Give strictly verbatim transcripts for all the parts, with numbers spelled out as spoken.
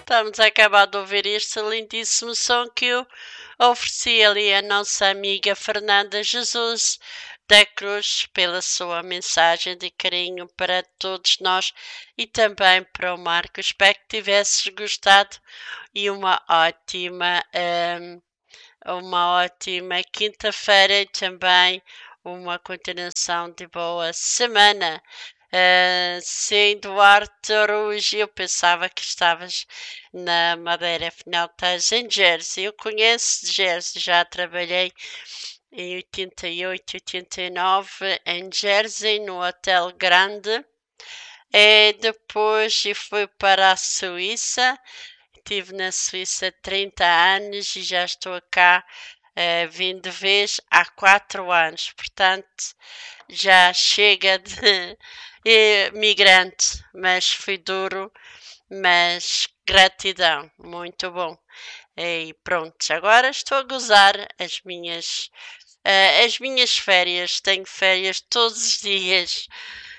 Estamos a acabar de ouvir este lindíssimo som que eu ofereci ali a nossa amiga Fernanda Jesus da Cruz pela sua mensagem de carinho para todos nós e também para o Marco. Espero que tivesses gostado e uma ótima, hum, uma ótima quinta-feira e também uma continuação de boa semana. Uh, sim, Duarte Arujo, eu pensava que estavas na Madeira, afinal estás em Jersey. Eu conheço Jersey, já trabalhei em oitenta e oito, oitenta e nove em Jersey, no Hotel Grande. E depois fui para a Suíça, estive na Suíça trinta anos e já estou cá. Uh, vim de vez há quatro anos, portanto já chega de eh, migrante, mas fui duro, mas gratidão, muito bom. E pronto, agora estou a gozar as minhas, uh, as minhas férias, tenho férias todos os dias.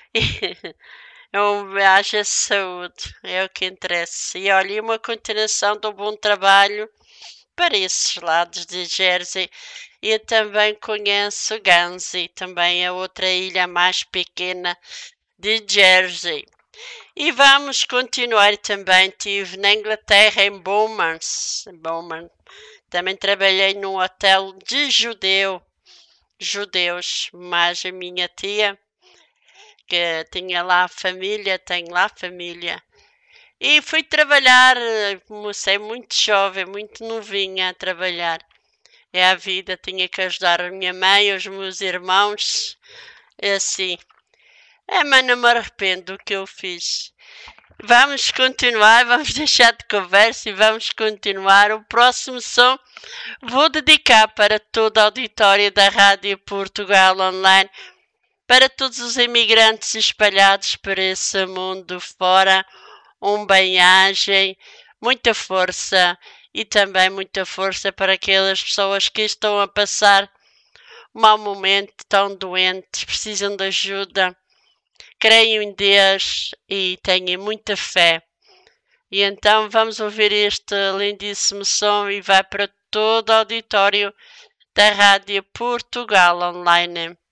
Eu haja saúde, é o que interessa. E olha, uma continuação do bom trabalho para esses lados de Jersey. Eu também conheço Guernsey, também a outra ilha mais pequena de Jersey. E vamos continuar também. Estive na Inglaterra, em Beaumont. Beaumont. Também trabalhei num hotel de judeu, judeus, mas a minha tia, que tinha lá família, tem lá família. E fui trabalhar, comecei muito jovem, muito novinha a trabalhar. É a vida, tinha que ajudar a minha mãe, os meus irmãos, é assim. É, mas não me arrependo do que eu fiz. Vamos continuar, vamos deixar de conversa e vamos continuar. O próximo som vou dedicar para todo o auditório da Rádio Portugal Online, para todos os imigrantes espalhados por esse mundo fora. Um bem-ajem, muita força e também muita força para aquelas pessoas que estão a passar um mau momento, tão doentes, precisam de ajuda. Creio em Deus e tenham muita fé. E então vamos ouvir este lindíssimo som e vai para todo o auditório da Rádio Portugal Online.